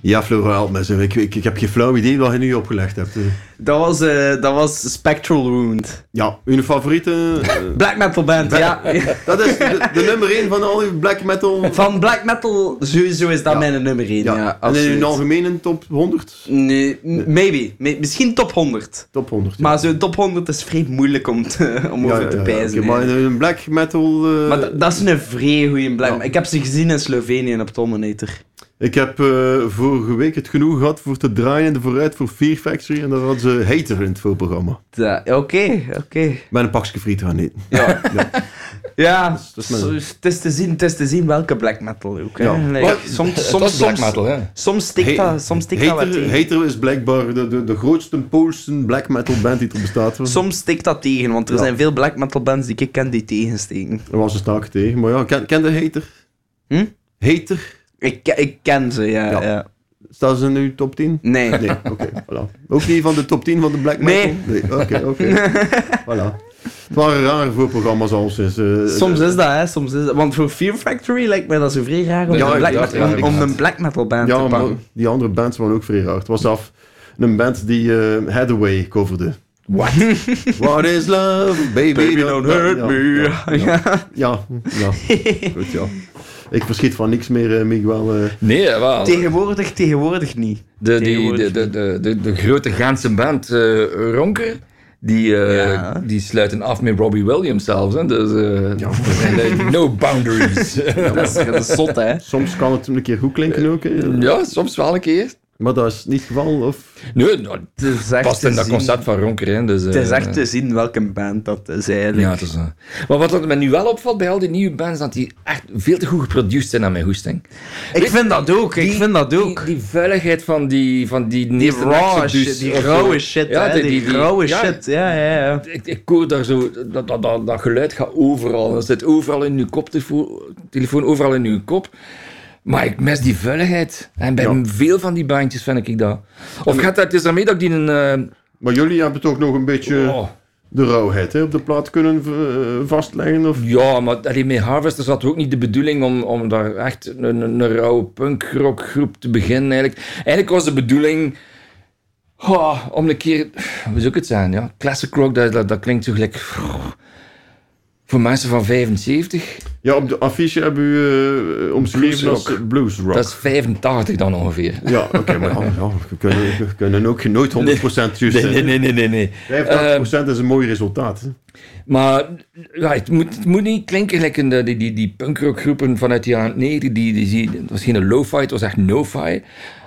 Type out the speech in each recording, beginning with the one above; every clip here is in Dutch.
Ja, Flora, help me. Zeg. Ik heb geen flauw idee wat je nu opgelegd hebt. Dat was Spectral Wound. Ja, uw favoriete... Black metal band, ja. Dat is de nummer 1 van al uw black metal... Van black metal sowieso is dat mijn nummer 1, ja. En in uw algemene top 100? Nee, maybe. Misschien top 100. Top 100, ja. Maar zo'n top 100 is vrij moeilijk om over te pijzen. Okay, maar een black metal... Maar dat is een vrij goeie black metal. Ik heb ze gezien in Slovenië op Dominator. Ik heb vorige week het genoeg gehad voor te draaien in de vooruit voor Fear Factory. En daar hadden ze Hater in het voorprogramma. Oké. Met een pakje friet gaan eten. Ja. Ja, Dus het is te zien welke black metal ook. Hè. Ja. Like, Soms black metal, hè. Soms stikt dat wat tegen. Hater is blijkbaar de grootste Poolse black metal band die er bestaat. Soms stikt dat tegen, want er zijn veel black metal bands die ik ken die tegensteken. Er was een staak tegen, maar ja, ken de Hater? Hater? Ik ken ze, ja. Staan ze in uw top 10? Nee. Oké, voilà. Ook niet van de top 10 van de black metal? Nee. Oké. Voilà. Het waren rare voorprogramma's als is. Soms is dat, hè. Want voor Fear Factory lijkt mij dat zo vrij raar om een black metal band te pakken. Maar die andere bands waren ook vrij raar. Het was een band die Hathaway coverde. What is love? Baby don't hurt me. Ja. Goed, ja. Ik verschiet van niks meer, Miguel. Nee, wel. Tegenwoordig niet. De grote Gaanse band Ronker, die sluiten af met Robbie Williams zelfs. Hè. Dus, no boundaries. Dat is zot, hè. Soms kan het een keer goed klinken ook. Hè. Ja, soms wel een keer. Maar dat is niet het geval, of? Nee, het past in dat concept van Ronker. Hè, dus, het is echt te zien welke band dat is eigenlijk. Ja, het is, maar wat me nu wel opvalt bij al die nieuwe bands, dat die echt veel te goed geproduceerd zijn aan mijn goesting. Ik vind dat ook. Die vuiligheid van die raw shit, die rauwe shit, die rauwe shit. Ja. Ik hoor daar zo, dat geluid gaat overal. Dat zit overal in uw koptelefoon, overal in uw kop. Maar ik mis die vuiligheid. En bij veel van die bandjes vind ik dat. Of gaat het is daarmee dat ik die een... Maar jullie hebben toch nog een beetje de rauwheid op de plaat kunnen vastleggen? Of? Ja, maar met Harvester zat ook niet de bedoeling om daar echt een rauwe punkrockgroep te beginnen. Eigenlijk was de bedoeling om een keer... Hoe zou ik het zeggen? Ja? Classic rock, dat klinkt zo gelijk... Voor mensen van 75. Ja, op de affiche hebben we omschreven als blues rock. Dat is 85 dan ongeveer. Ja, oké, maar we kunnen ook nooit 100% juist zijn. Nee. 85% is een mooi resultaat. Hè? Maar het moet niet klinken gelijk die punkrockgroepen vanuit de jaren 90. Het was geen lo-fi, het was echt no-fi.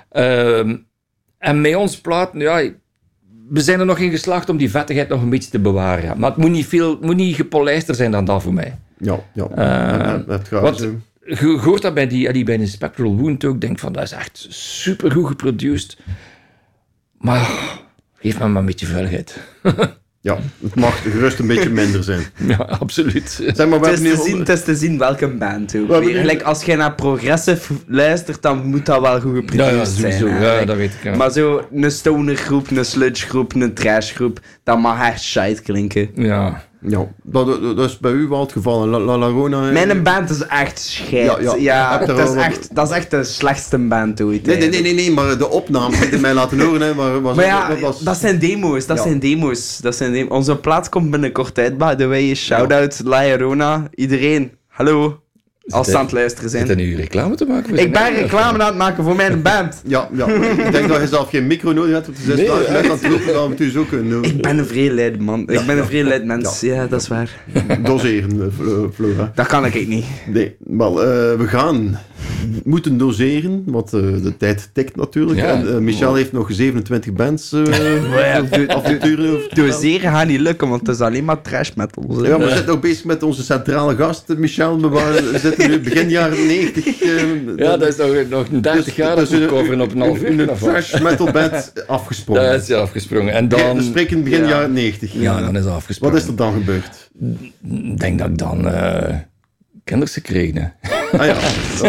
En met ons plaat, we zijn er nog in geslaagd om die vettigheid nog een beetje te bewaren. Ja. Maar het moet niet gepolijster zijn dan dat voor mij. Ja. Want je hoort dat bij de Spectral Wound ook. Denk van, dat is echt super goed geproduceerd. Maar geef me maar een beetje vuiligheid. Ja, het mag gerust een beetje minder zijn. Ja, absoluut. Zeg maar, het is te zien welke band ook. Like, als je naar Progressive luistert, dan moet dat wel goed geproduceerd zijn. Ja, dat weet ik. Ja. Maar zo een stoner groep, een sludge groep, een trash groep, dat mag echt shite klinken. Ja, dat is bij u wel het geval. La Llorona... Mijn band is echt scheid. Ja, dat is echt de slechtste band ooit. Nee, maar de opname die mij laten horen... dat zijn demo's. Onze plaats komt binnenkort uit, by the way. Shout-out La Llorona. Iedereen, hallo. Als ze aan het luisteren zijn. Zit er nu reclame te maken? Ik ben reclame aan het maken voor mijn band. Ja. Ik denk dat je zelf geen micro nodig hebt. Want je zit net aan het roepen dat we het dus ook kunnen doen. Ik ben een vrij luid man. Ik ben een vrij luid mens. Ja, dat is waar. Doseren, Flora. Dat kan ik niet. Nee, maar we gaan moeten doseren, want de tijd tikt natuurlijk. Ja. En Michel heeft nog 27 bands af te turen. Doseren gaat niet lukken, want het is alleen maar trash metal. Ja, maar we zitten ook bezig met onze centrale gast, Michel. We zitten nu begin jaren 90. Ja, dat is nog een 30 jaar dat we coveren op een half uur. Een trash metal band afgesprongen. Dat is afgesprongen. En dan... We spreken begin jaren 90. Ja, dan is dat afgesprongen. Wat is er dan gebeurd? Ik denk dat ik dan kinders gekregen heb. Ah ja,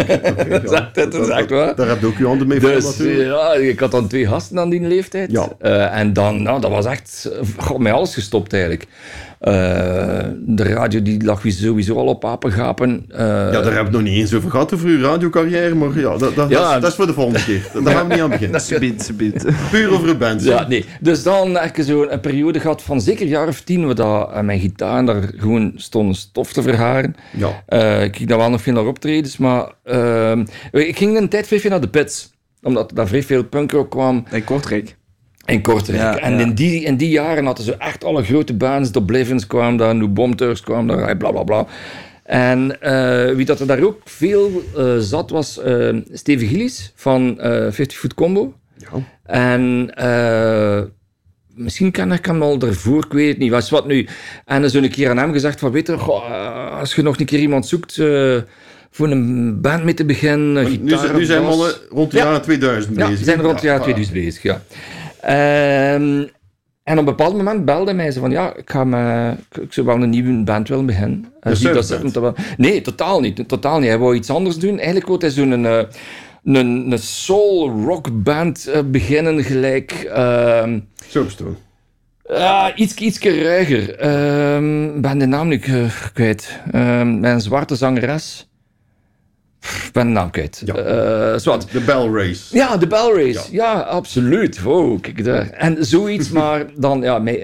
Dat is echt waar. Daar heb je ook je handen mee Dus natuurlijk. ik had dan 2 gasten aan die leeftijd. Ja. En dan, dat was echt met alles gestopt eigenlijk. De radio die lag sowieso al op apengapen. Daar hebben we het nog niet eens over gehad, over uw radiocarrière, maar dat is voor de volgende keer. Daar gaan we niet aan beginnen. Subiet. Puur over uw band. Ja, nee. Dus dan heb ik zo'n periode gehad van zeker een jaar of 10, waar mijn gitaar daar gewoon stond stof te verharen. Ja. Ik ging daar wel nog veel naar optredens, maar ik ging een tijd veel naar de Pits, omdat daar vrij veel punkrock kwam. In Kortrijk. In Kortrijk. Ja, en in die jaren hadden ze echt alle grote bands. The Oblivions kwam daar, New Bomb Turks kwam daar, bla bla bla. En wie dat er daar ook veel zat, was Steve Gillies van 50 Foot Combo. Ja. En misschien ken ik hem al daarvoor, ik weet het niet. Was wat nu? En dan zo een keer aan hem gezegd van, weet je, als je nog een keer iemand zoekt voor een band mee te beginnen. Nu zijn mannen rond de jaren 2000 bezig. Ja, ze zijn rond de jaren 2000 bezig, ja. En op een bepaald moment belde mij ze van, ik zou wel een nieuwe band willen beginnen. Nee, totaal niet. Hij wou iets anders doen. Eigenlijk wilde hij zo'n een soul rock band beginnen gelijk. Soapstone. Iets ruiger. Ik ben de naam nu kwijt. Met een zwarte zangeres. Ik ben de naam kwijt. Ja. De Bell Race. Ja, de Bell Race. Ja, absoluut. Wow, kijk daar. En zoiets, maar dan met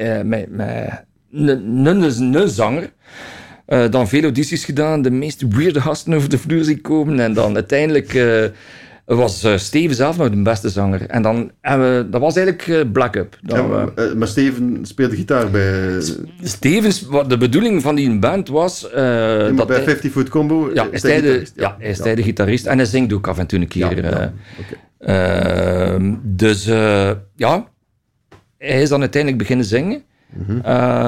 een zanger. Dan veel audities gedaan, de meest weirde gasten over de vloer zien komen. En dan uiteindelijk was Steven zelf nog de beste zanger. En dan dat was eigenlijk Black Up. Maar Steven speelde gitaar bij... De bedoeling van die band was... dat bij 50 Foot Combo is hij de gitarist. En hij zingt ook af en toe een keer. Dus hij is dan uiteindelijk beginnen zingen. Mm-hmm.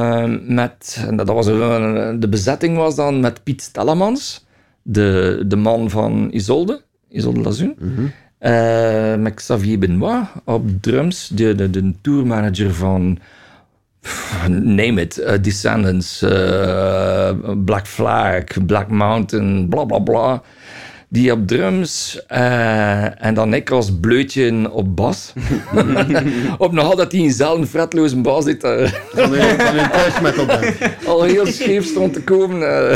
De bezetting was dan met Piet Stellemans, de man van Isolde Lazoen. Mm-hmm. Met Xavier Benoit op drums, de tourmanager van name it, Descendants, Black Flag, Black Mountain, bla bla bla. Die op drums en dan ik als bleutje op bas. Op nog altijd die eenzelfde fretloze bas die van een thrash metal band. Al heel scheef stond te komen.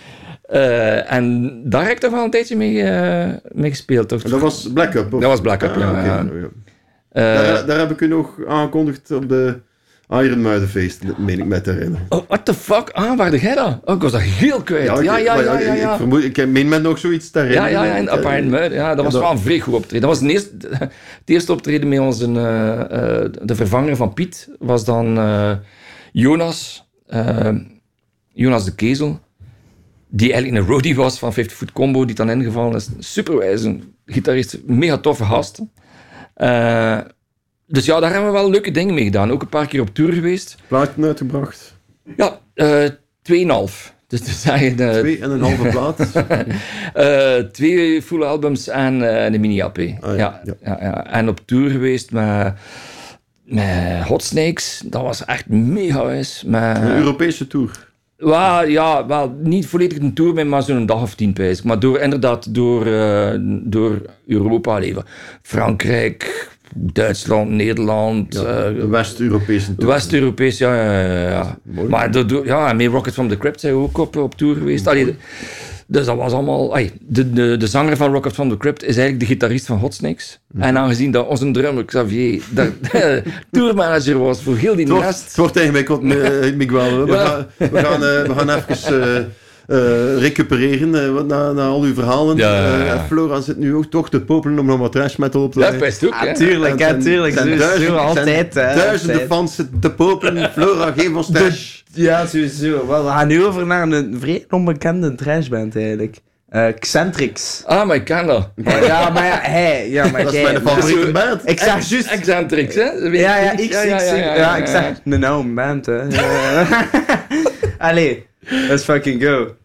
En daar heb ik toch wel een tijdje mee gespeeld. Toch? Dat was Black Up? Of? Dat was Black Up, ja. Okay. Daar heb ik u nog aangekondigd op de Iron Muidenfeest, meen ik met te herinneren. Oh, what the fuck? Waar jij dat? Oh, ik was dat heel kwijt. Ja. Ik vermoed, ik meen met nog zoiets te herinneren. Ja, in Iron Muiden. Ja, dat was wel een vrij goed optreden. Dat was het eerste optreden met onze... de vervanger van Piet was dan Jonas de Kezel, die eigenlijk een roadie was van 50 Foot Combo, die dan ingevallen is. Superwijs, een gitarist, mega toffe gast. Dus ja, daar hebben we wel leuke dingen mee gedaan. Ook een paar keer op tour geweest. Plaatje uitgebracht? Ja, 2,5. Dus te zeggen... 2,5 plaat? 2 full albums en een mini-AP. Ja. En op tour geweest met Hot Snakes. Dat was echt mega wijs. Een Europese tour? Wel niet volledig een tour, maar zo'n dag of 10 pijs. Maar door Europa leven. Frankrijk, Duitsland, Nederland. De West-Europese tour. West-Europees, ja. Maar met Rocket from the Crypt zijn we ook op tour geweest. Dus dat was allemaal... De zanger van Rocket from the Crypt is eigenlijk de gitarist van Hot Snakes. Mm-hmm. En aangezien dat onze drummer Xavier de tourmanager was voor heel die rest... Het wordt eigenlijk Miguel. We gaan even recupereren na al uw verhalen. Flora zit nu ook toch te popelen om nog wat trash metal op te leggen. Ja, best ook, hè? Tuurlijk. Duizenden fans zitten te popelen. Flora, geef ons trash. Ja, sowieso. We gaan nu over naar een vrij onbekende trashband eigenlijk. Xentrix. Maar ik ken dat. Dat is mijn favoriete band. Ik zag juist... Xentrix, hè? Ik zag een oude band, hè. Allee, let's fucking go.